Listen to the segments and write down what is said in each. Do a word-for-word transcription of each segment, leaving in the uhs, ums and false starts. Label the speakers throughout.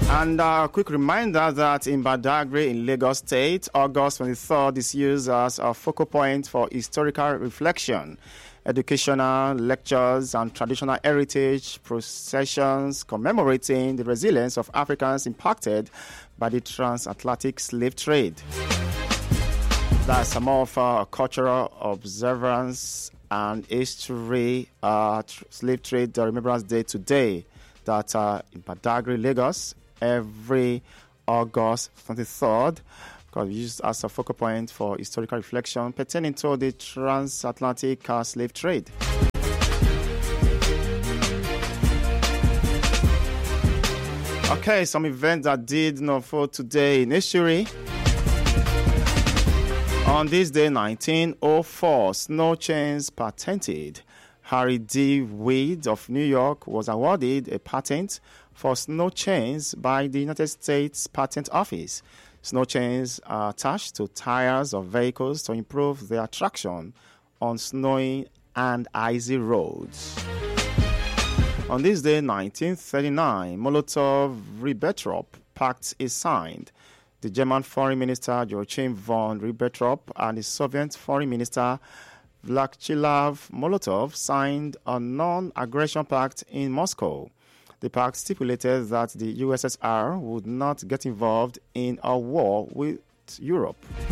Speaker 1: And a quick reminder that in Badagry in Lagos State, August twenty-third is used as a focal point for historical reflection, educational lectures, and traditional heritage processions commemorating the resilience of Africans impacted by the transatlantic slave trade. That's some of uh, cultural observance and history, uh, tr- slave trade Remembrance Day today, that uh, in Badagry, Lagos, every August twenty-third, because used as a focal point for historical reflection pertaining to the transatlantic uh, slave trade. Okay, some events that did not fall today in history. On this day, nineteen oh four, snow chains patented. Harry D. Weed of New York was awarded a patent for snow chains by the United States Patent Office. Snow chains are attached to tires of vehicles to improve their traction on snowy and icy roads. On this day, nineteen thirty-nine, Molotov-Ribbentrop Pact is signed. The German Foreign Minister Joachim von Ribbentrop and the Soviet Foreign Minister Vyacheslav Molotov signed a non-aggression pact in Moscow. The pact stipulated that the U S S R would not get involved in a war with Europe.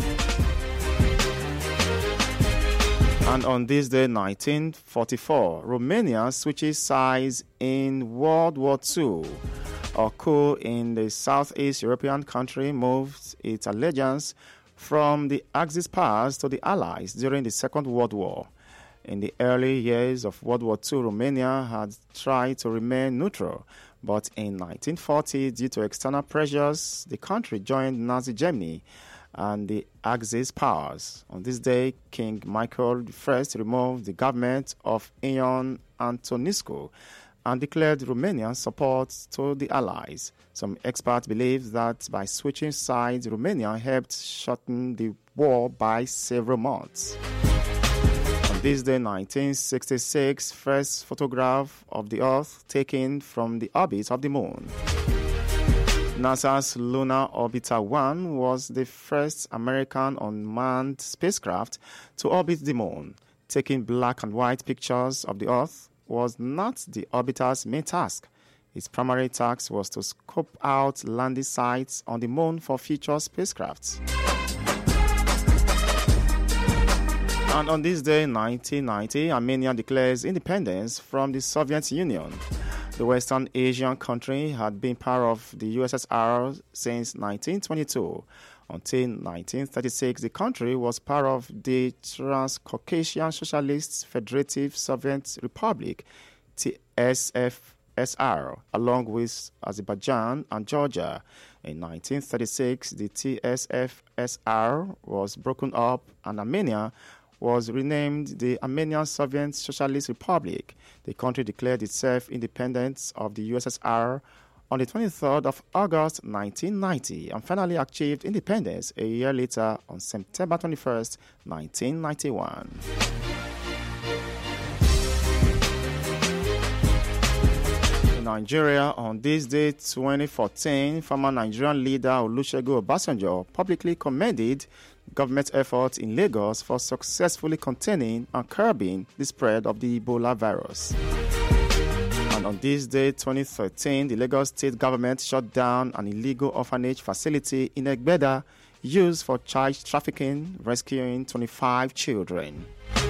Speaker 1: And on this day, nineteen forty-four, Romania switches sides in World War Two. A coup in the Southeast European country moved its allegiance from the Axis powers to the Allies during the Second World War. In the early years of World War Two, Romania had tried to remain neutral, but in nineteen forty, due to external pressures, the country joined Nazi Germany and the Axis powers. On this day, King Michael the First removed the government of Ion Antonescu and declared Romanian support to the Allies. Some experts believe that by switching sides, Romania helped shorten the war by several months. On this day, nineteen sixty-six, first photograph of the Earth taken from the orbit of the Moon. NASA's Lunar Orbiter one was the first American unmanned spacecraft to orbit the Moon. Taking black and white pictures of the Earth was not the orbiter's main task. Its primary task was to scope out landing sites on the Moon for future spacecrafts. And on this day, nineteen ninety, Armenia declares independence from the Soviet Union. The Western Asian country had been part of the U S S R since nineteen twenty-two. Until nineteen thirty-six, the country was part of the Transcaucasian Socialist Federative Soviet Republic, T S F S R, along with Azerbaijan and Georgia. In nineteen thirty-six, the T S F S R was broken up and Armenia was renamed the Armenian Soviet Socialist Republic. The country declared itself independent of the U S S R on the twenty-third of August nineteen ninety and finally achieved independence a year later on September twenty-first, nineteen ninety-one. In Nigeria, on this day, twenty fourteen, former Nigerian leader Olusegun Obasanjo publicly commended government efforts in Lagos for successfully containing and curbing the spread of the Ebola virus. And on this day, twenty thirteen, the Lagos state government shut down an illegal orphanage facility in Egbeda used for child trafficking, rescuing twenty-five children.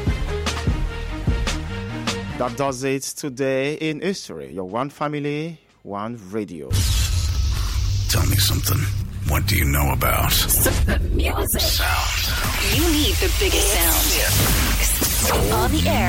Speaker 1: That does it today in history. Your one family, one radio.
Speaker 2: Tell me something. What do you know about
Speaker 3: music?
Speaker 2: Sound.
Speaker 3: You need the biggest sound. On the air.